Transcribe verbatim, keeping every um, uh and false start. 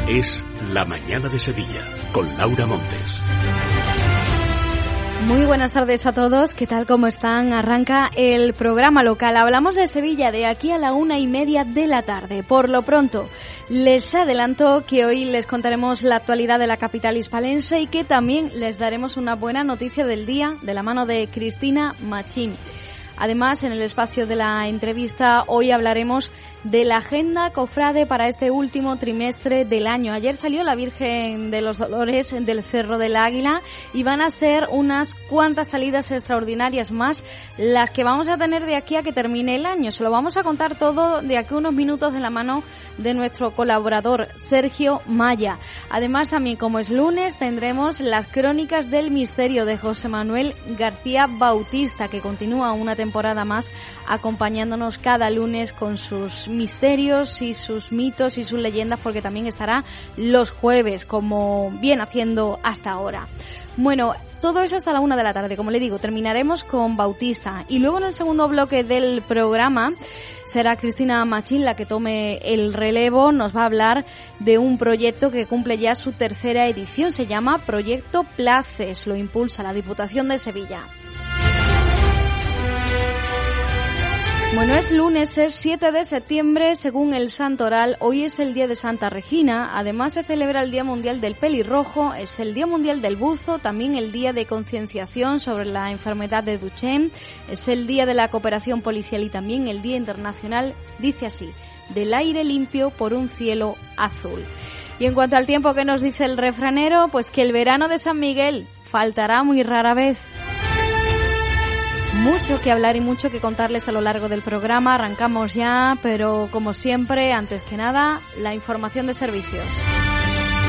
Es La Mañana de Sevilla, con Laura Montes. Muy buenas tardes a todos, ¿qué tal? ¿Cómo están? Arranca el programa local. Hablamos de Sevilla de aquí a la una y media de la tarde. Por lo pronto, les adelanto que hoy les contaremos la actualidad de la capital hispalense y que también les daremos una buena noticia del día de la mano de Cristina Machín. Además, en el espacio de la entrevista, hoy hablaremos de la agenda cofrade para este último trimestre del año. Ayer salió la Virgen de los Dolores del Cerro del Águila y van a ser unas cuantas salidas extraordinarias más las que vamos a tener de aquí a que termine el año. Se lo vamos a contar todo de aquí a unos minutos de la mano de nuestro colaborador Sergio Maya. Además, también como es lunes, tendremos las crónicas del misterio de José Manuel García Bautista, que continúa una temporada más acompañándonos cada lunes con sus misterios y sus mitos y sus leyendas, porque también estará los jueves, como viene haciendo hasta ahora. Bueno, todo eso hasta la una de la tarde, como le digo, terminaremos con Bautista. Y luego en el segundo bloque del programa será Cristina Machín la que tome el relevo. Nos va a hablar de un proyecto que cumple ya su tercera edición. Se llama Proyecto Places, lo impulsa la Diputación de Sevilla. Bueno, es lunes, es siete de septiembre, según el Santoral. Hoy es el día de Santa Regina. Además, se celebra el Día Mundial del Pelirrojo, es el Día Mundial del Buzo, también el Día de Concienciación sobre la enfermedad de Duchenne, es el Día de la Cooperación Policial y también el Día Internacional, dice así, del aire limpio por un cielo azul. Y en cuanto al tiempo, ¿qué nos dice el refranero? Pues que el verano de San Miguel faltará muy rara vez. Mucho que hablar y mucho que contarles a lo largo del programa. Arrancamos ya, pero como siempre, antes que nada, la información de servicios.